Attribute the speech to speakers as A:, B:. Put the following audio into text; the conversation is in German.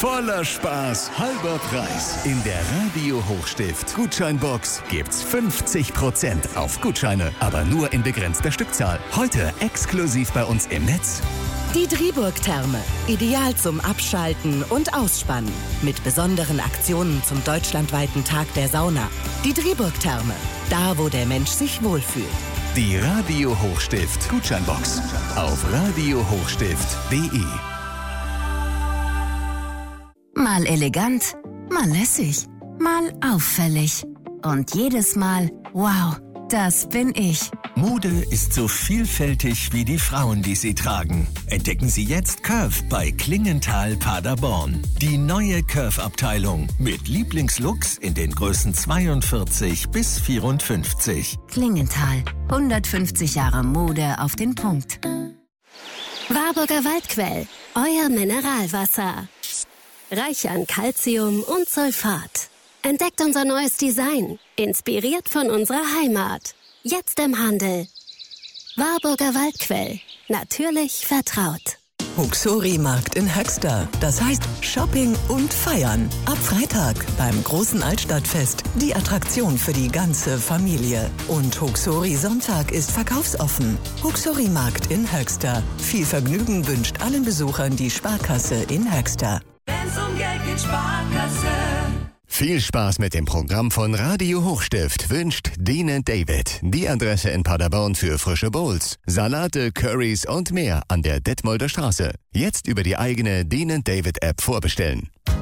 A: Voller Spaß, halber Preis. In der Radio Hochstift Gutscheinbox gibt's 50% auf Gutscheine, aber nur in begrenzter Stückzahl. Heute exklusiv bei uns im Netz.
B: Die Driburg-Therme. Ideal zum Abschalten und Ausspannen. Mit besonderen Aktionen zum deutschlandweiten Tag der Sauna. Die Driburg-Therme. Da, wo der Mensch sich wohlfühlt.
A: Die Radio Hochstift Gutscheinbox auf radiohochstift.de.
C: Mal elegant, mal lässig, mal auffällig. Und jedes Mal, wow, das bin ich.
D: Mode ist so vielfältig wie die Frauen, die sie tragen. Entdecken Sie jetzt Curve bei Klingenthal Paderborn. Die neue Curve-Abteilung mit Lieblingslooks in den Größen 42 bis 54.
C: Klingenthal, 150 Jahre Mode auf den Punkt.
E: Warburger Waldquell, euer Mineralwasser. Reich an Calcium und Sulfat. Entdeckt unser neues Design, inspiriert von unserer Heimat. Jetzt im Handel. Warburger Waldquell. Natürlich vertraut.
F: Huxori-Markt in Höxter. Das heißt Shopping und Feiern. Ab Freitag beim großen Altstadtfest. Die Attraktion für die ganze Familie. Und Huxori-Sonntag ist verkaufsoffen. Huxori-Markt in Höxter. Viel Vergnügen wünscht allen Besuchern die Sparkasse in Höxter.
G: Wenn's um Geld geht, Sparkasse.
A: Viel Spaß mit dem Programm von Radio Hochstift wünscht Dean & David. Die Adresse in Paderborn für frische Bowls, Salate, Currys und mehr an der Detmolder Straße. Jetzt über die eigene Dean & David App vorbestellen.